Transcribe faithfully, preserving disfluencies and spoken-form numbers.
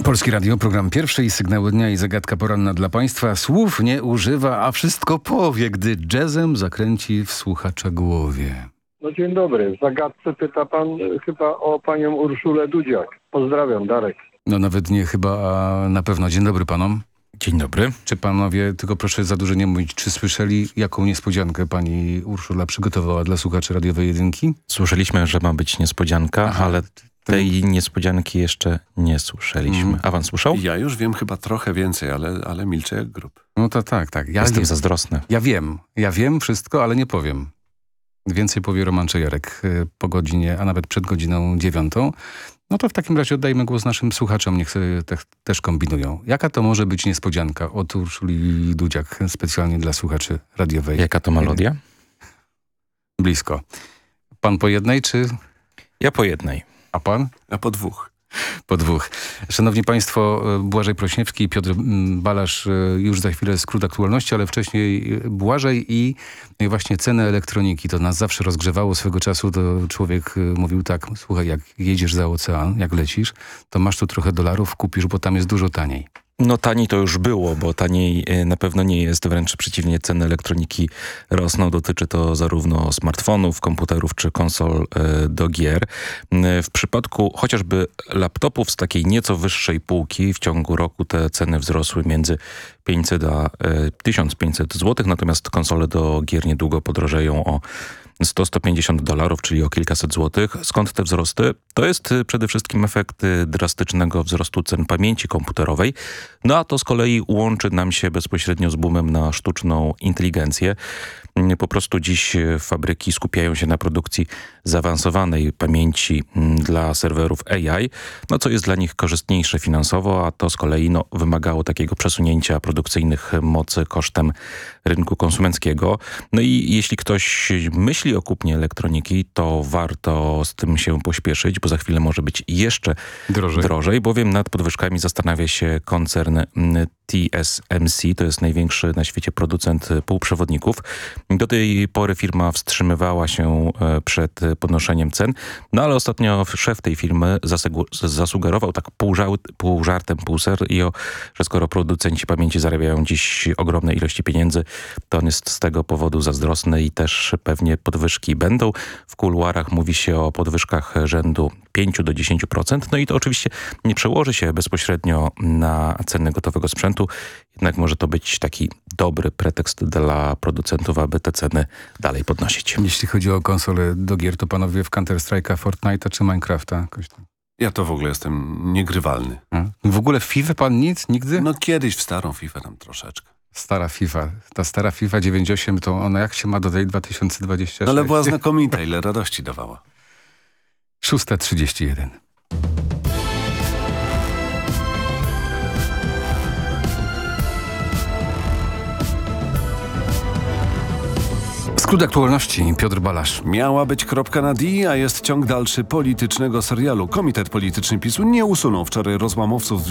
Polskie Radio, program pierwszy i Sygnały Dnia i zagadka poranna dla Państwa. Słów nie używa, a wszystko powie, gdy jazzem zakręci w słuchacza głowie. No dzień dobry. W zagadce pyta pan chyba o panią Urszulę Dudziak. Pozdrawiam, Darek. No nawet nie chyba, a na pewno. Dzień dobry panom. Dzień dobry. Czy panowie, tylko proszę za dużo nie mówić, czy słyszeli, jaką niespodziankę pani Urszula przygotowała dla słuchaczy radiowej jedynki? Słyszeliśmy, że ma być niespodzianka, Aha. ale tej niespodzianki jeszcze nie słyszeliśmy. Mm. A pan słyszał? Ja już wiem chyba trochę więcej, ale, ale milczę jak grób. No to tak, tak. Ja Jestem wiem. zazdrosny. Ja wiem. Ja wiem wszystko, ale nie powiem. Więcej powie Roman Czejarek po godzinie, a nawet przed godziną dziewiątą. No to w takim razie oddajmy głos naszym słuchaczom, niech sobie te, też kombinują. Jaka to może być niespodzianka od Urszuli Dudziak specjalnie dla słuchaczy radiowej? Jaka to melodia? Blisko. Pan po jednej, czy... Ja po jednej. A pan? A po dwóch. Po dwóch. Szanowni Państwo, Błażej Prośniewski i Piotr Balasz, już za chwilę skrót aktualności, ale wcześniej Błażej i właśnie ceny elektroniki. To nas zawsze rozgrzewało swego czasu. To człowiek mówił tak, słuchaj, jak jedziesz za ocean, jak lecisz, to masz tu trochę dolarów, kupisz, bo tam jest dużo taniej. No taniej to już było, bo taniej na pewno nie jest, wręcz przeciwnie, ceny elektroniki rosną. Dotyczy to zarówno smartfonów, komputerów czy konsol do gier. W przypadku chociażby laptopów z takiej nieco wyższej półki w ciągu roku te ceny wzrosły między pięćset a tysiąc pięćset złotych, natomiast konsole do gier niedługo podrożeją o sto do stu pięćdziesięciu dolarów, czyli o kilkaset złotych. Skąd te wzrosty? To jest przede wszystkim efekt drastycznego wzrostu cen pamięci komputerowej, no a to z kolei łączy nam się bezpośrednio z boomem na sztuczną inteligencję. Po prostu dziś fabryki skupiają się na produkcji zaawansowanej pamięci dla serwerów A I, no co jest dla nich korzystniejsze finansowo, a to z kolei no, wymagało takiego przesunięcia produkcyjnych mocy kosztem rynku konsumenckiego. No i jeśli ktoś myśli o kupnie elektroniki, to warto z tym się pośpieszyć, bo za chwilę może być jeszcze drożej, drożej bowiem nad podwyżkami zastanawia się koncern T S M C, to jest największy na świecie producent półprzewodników. Do tej pory firma wstrzymywała się przed podnoszeniem cen, no ale ostatnio szef tej firmy zasugerował tak pół, żał, pół żartem, pół serio, że skoro producenci pamięci zarabiają dziś ogromne ilości pieniędzy, to on jest z tego powodu zazdrosny i też pewnie podwyżki będą. W kuluarach mówi się o podwyżkach rzędu pięć do dziesięciu procent, no i to oczywiście nie przełoży się bezpośrednio na ceny gotowego sprzętu, jednak może to być taki dobry pretekst dla producentów, aby te ceny dalej podnosić. Jeśli chodzi o konsole do gier, to panowie w Counter-Strike'a, Fortnite'a czy Minecrafta? Jakoś tam. Ja to w ogóle jestem niegrywalny. A? W ogóle w FIFA pan nic? Nigdy? No kiedyś w starą FIFA tam troszeczkę. Stara FIFA. Ta stara FIFA dziewięćdziesiąt osiem, to ona jak się ma do tej dwa tysiące dwudziestej szóstej? Ale była znakomita, ile radości dawała. szósta trzydzieści jeden. Skrót aktualności, Piotr Balasz. Miała być kropka na D, a jest ciąg dalszy politycznego serialu. Komitet Polityczny PiSu nie usunął wczoraj rozłamowców